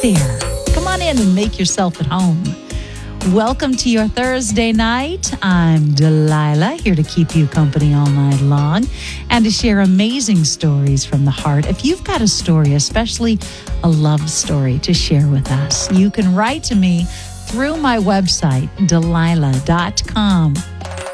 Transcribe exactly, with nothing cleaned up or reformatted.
there. Come on in and make yourself at home. Welcome to your Thursday night. I'm Delilah, here to keep you company all night long and to share amazing stories from the heart. If you've got a story, especially a love story to share with us, you can write to me through my website, Delilah dot com.